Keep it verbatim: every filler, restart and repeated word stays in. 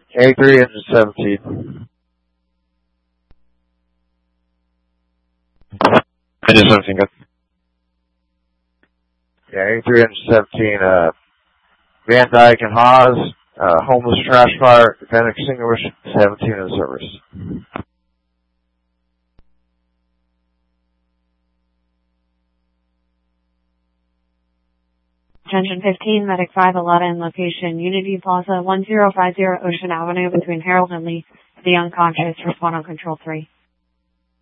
eighty-three, engine seventeen. Engine seventeen, good. Yeah, eighty-three, engine seventeen, uh, Van Dyke and Haas, uh, homeless trash fire, event extinguished, seventeen in service. Attention fifteen, Medic five eleven, location Unity Plaza, one zero five zero Ocean Avenue between Harold and Lee. The unconscious, respond on control three.